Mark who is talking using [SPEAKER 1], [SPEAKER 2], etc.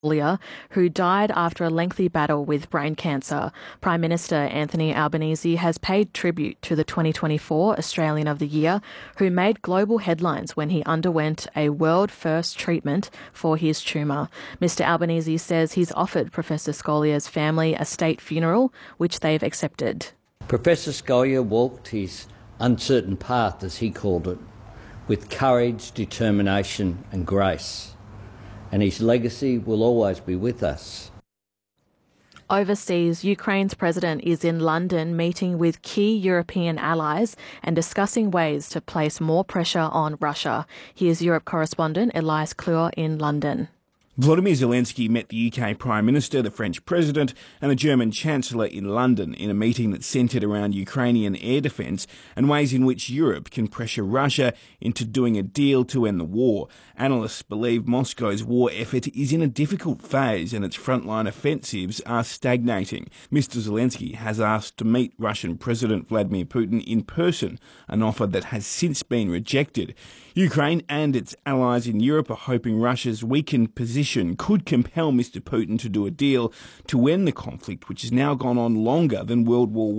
[SPEAKER 1] who died after a lengthy battle with brain cancer. Prime Minister Anthony Albanese has paid tribute to the 2024 Australian of the Year, who made global headlines when he underwent a world-first treatment for his tumour. Mr Albanese says he's offered Professor Scoliar's family a state funeral, which they've accepted.
[SPEAKER 2] Professor Scoliar walked his uncertain path, as he called it, with courage, determination and grace. And his legacy will always be with us.
[SPEAKER 1] Overseas, Ukraine's president is in London meeting with key European allies and discussing ways to place more pressure on Russia. Here's Europe correspondent Elias Clure in London.
[SPEAKER 3] Volodymyr Zelensky met the UK Prime Minister, the French President and the German Chancellor in London in a meeting that centred around Ukrainian air defence and ways in which Europe can pressure Russia into doing a deal to end the war. Analysts believe Moscow's war effort is in a difficult phase and its frontline offensives are stagnating. Mr Zelensky has asked to meet Russian President Vladimir Putin in person, an offer that has since been rejected. Ukraine and its allies in Europe are hoping Russia's weakened position could compel Mr Putin to do a deal to end the conflict, which has now gone on longer than World War